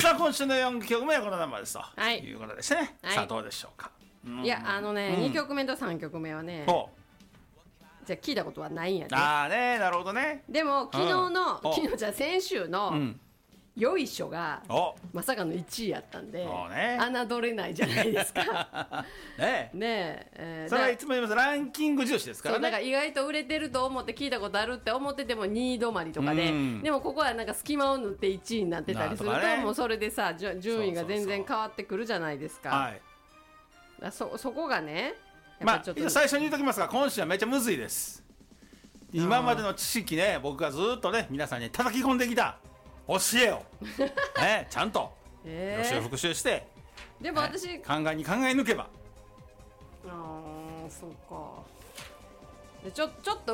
さあ今週の4曲目はこのナンバーですと、 はい、 いうことですね、 はい、 さあどうでしょうか。 いや2曲目と3曲目はね、じゃ聞いたことはないんやね。 ああね、なるほどね。 でも昨日の、昨日じゃ先週の、よいしょがまさかの1位やったんで、侮れないじゃないですか。ねえ、それはいつも言いますランキング重視ですからね。 そうだから意外と売れてると思って聞いたことあるって思ってても2位止まりとかで、でもここはなんか隙間を縫って1位になってたりすると、もうそれでさ順位が全然変わってくるじゃないですか。はい、そこがね、 まあ最初に言うときますが、今週はめっちゃむずいです。今までの知識ね、僕がずっとね皆さんに叩き込んできた教えを、ちゃんと予習復習して、 でも私、 考え抜けば。 そうか。でちょっと